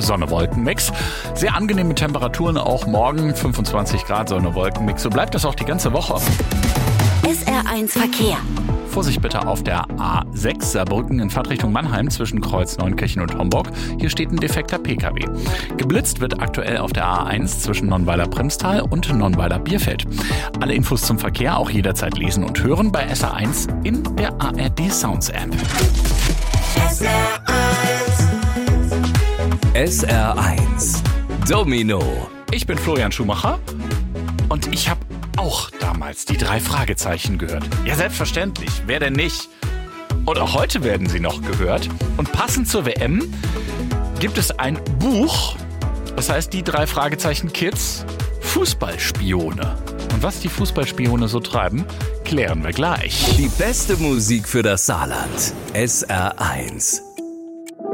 Sonne-Wolken-Mix. Sehr angenehme Temperaturen auch morgen, 25 Grad Sonne-Wolken-Mix. So bleibt das auch die ganze Woche. SR1 Verkehr. Vorsicht bitte auf der A6 Saarbrücken in Fahrtrichtung Mannheim zwischen Kreuz Neunkirchen und Homburg. Hier steht ein defekter PKW. Geblitzt wird aktuell auf der A1 zwischen Nonnweiler-Primstal und Nonnweiler-Bierfeld. Alle Infos zum Verkehr auch jederzeit lesen und hören bei SR1 in der ARD Sounds App. SR1 Domino. Ich bin Florian Schumacher und ich habe auch damals die 3 Fragezeichen gehört. Ja, selbstverständlich. Wer denn nicht? Und auch heute werden sie noch gehört. Und passend zur WM gibt es ein Buch, das heißt die 3 Fragezeichen Kids, Fußballspione. Und was die Fußballspione so treiben, klären wir gleich. Die beste Musik für das Saarland. SR1.